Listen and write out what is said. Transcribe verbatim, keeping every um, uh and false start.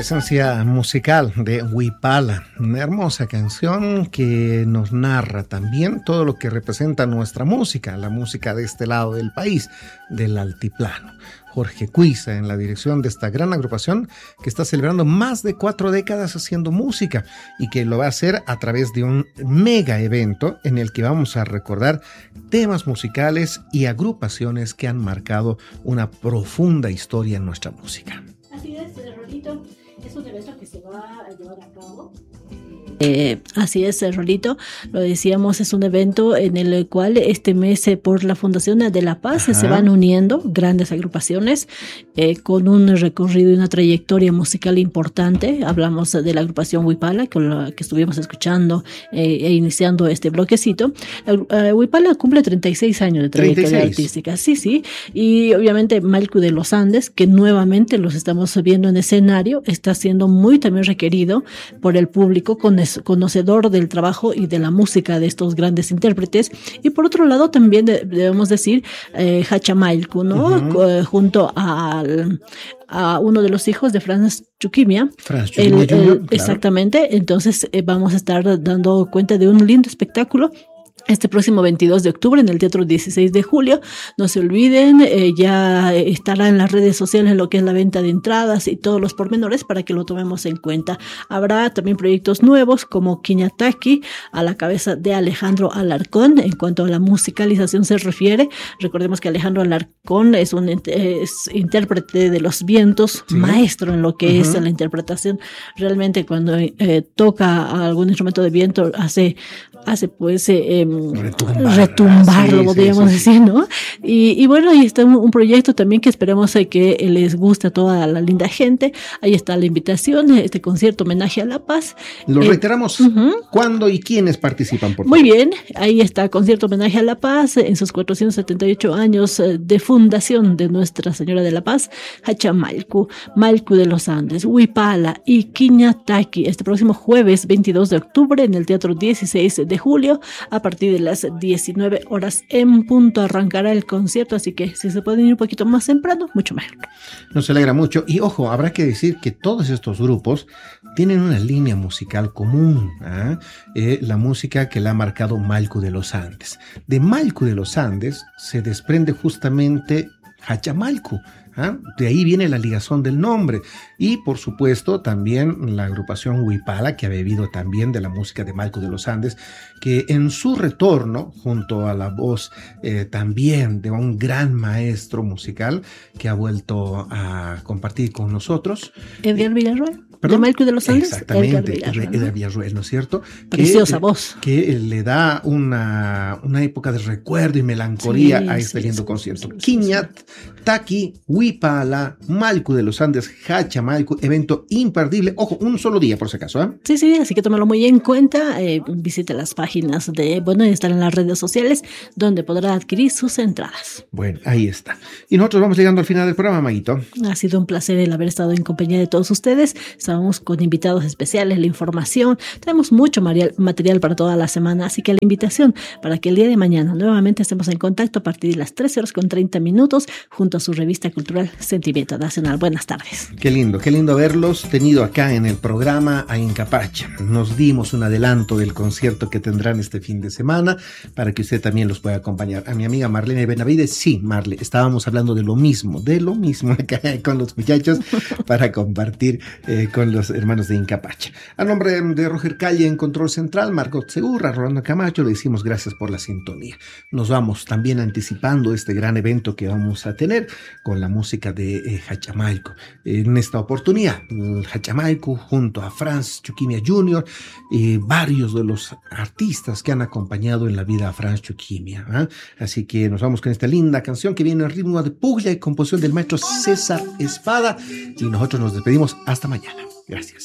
presencia musical de Huipala, una hermosa canción que nos narra también todo lo que representa nuestra música, la música de este lado del país, del altiplano. Jorge Cuiza en la dirección de esta gran agrupación que está celebrando más de cuatro décadas haciendo música y que lo va a hacer a través de un mega evento en el que vamos a recordar temas musicales y agrupaciones que han marcado una profunda historia en nuestra música. Así es, Rolito, es un evento que se va a llevar a cabo. Eh, así es, Rolito, lo decíamos, es un evento en el cual este mes eh, por la Fundación de la Paz eh, se van uniendo grandes agrupaciones eh, con un recorrido y una trayectoria musical importante. Hablamos de la agrupación Huipala, con la que estuvimos escuchando eh, e iniciando este bloquecito. Uh, Huipala cumple treinta y seis años de trayectoria treinta y seis artística, sí, sí, y obviamente Malcu de los Andes, que nuevamente los estamos viendo en escenario, está siendo muy también requerido por el público con conocedor del trabajo y de la música de estos grandes intérpretes. Y por otro lado también de, debemos decir eh, Hachamalcu, ¿no? Uh-huh. Eh, junto al, a uno de los hijos de Franz Chuquimia. Franz Chuquimia el, Junior, el, claro. Exactamente. Entonces eh, vamos a estar dando cuenta de un lindo espectáculo este próximo veintidós de octubre en el Teatro dieciséis de julio. No se olviden, eh, ya estará en las redes sociales lo que es la venta de entradas y todos los pormenores para que lo tomemos en cuenta. Habrá también proyectos nuevos como Quiñataki a la cabeza de Alejandro Alarcón. En cuanto a la musicalización se refiere, recordemos que Alejandro Alarcón es un es intérprete de los vientos, sí, maestro en lo que uh-huh. es la interpretación. Realmente cuando eh, toca algún instrumento de viento hace hace pues eh, retumbar, retumbar sí, lo podríamos sí, sí, decir, ¿no? Y, y bueno, ahí está un, un proyecto también que esperemos eh, que les guste a toda la linda gente. Ahí está la invitación, este concierto homenaje a La Paz. Lo eh, reiteramos, uh-huh. ¿cuándo y quiénes participan? Por Muy bien, ahí está concierto homenaje a La Paz en sus cuatrocientos setenta y ocho años de fundación de Nuestra Señora de la Paz, Hachamalcu, Malcu de los Andes, Huipala y Quiñataki, este próximo jueves veintidós de octubre en el Teatro dieciséis de julio, a partir de las diecinueve horas en punto arrancará el concierto, así que si se pueden ir un poquito más temprano, mucho mejor. Nos alegra mucho y ojo, habrá que decir que todos estos grupos tienen una línea musical común, ¿eh? Eh, la música que la ha marcado Malcu de los Andes. De Malcu de los Andes se desprende justamente Hachamalcu. ¿Ah? De ahí viene la ligazón del nombre y por supuesto también la agrupación Huipala, que ha bebido también de la música de Malcu de los Andes, que en su retorno junto a la voz eh, también de un gran maestro musical que ha vuelto a compartir con nosotros, Edgar Villarroel. ¿Perdón? ¿De Malcu de los Andes? Exactamente, Edgar Villarroel, ¿no es cierto? Preciosa que, voz. Que le da una, una época de recuerdo y melancolía sí, a este sí, lindo sí, concierto. Sí, sí, Quiñat, sí. Taki, Huipala, Malcu de los Andes, Hachamalcu, evento imperdible. Ojo, un solo día por si acaso, ¿eh? Sí, sí, así que tómalo muy en cuenta. Eh, visite las páginas de, bueno, están en las redes sociales donde podrá adquirir sus entradas. Bueno, ahí está. Y nosotros vamos llegando al final del programa, Maguito. Ha sido un placer el haber estado en compañía de todos ustedes. Estábamos con invitados especiales, la información. Tenemos mucho material para toda la semana, así que la invitación para que el día de mañana nuevamente estemos en contacto a partir de las trece horas con treinta minutos junto a su revista cultural Sentimiento Nacional. Buenas tardes. Qué lindo, qué lindo haberlos tenido acá en el programa a Incapacha. Nos dimos un adelanto del concierto que tendrán este fin de semana para que usted también los pueda acompañar. A mi amiga Marlene Benavides, sí, Marle, estábamos hablando de lo mismo, de lo mismo acá con los muchachos para compartir eh, con los hermanos de Incapacha. A nombre de Roger Calle en Control Central, Margot Segura, Rolando Camacho, le decimos gracias por la sintonía. Nos vamos también anticipando este gran evento que vamos a tener con la música de eh, Hachamalcu. En esta oportunidad, el Hachamalcu junto a Franz Chuquimia junior y eh, varios de los artistas que han acompañado en la vida a Franz Chuquimia. ¿eh? Así que nos vamos con esta linda canción que viene en ritmo de puglia y composición del maestro César Espada y nosotros nos despedimos hasta mañana. Gracias.